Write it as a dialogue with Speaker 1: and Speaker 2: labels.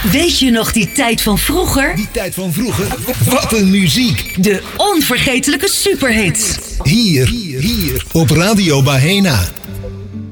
Speaker 1: Weet je nog die tijd van vroeger?
Speaker 2: Die tijd van vroeger? Wat een muziek!
Speaker 1: De onvergetelijke superhits.
Speaker 2: Hier op Radio Bahena.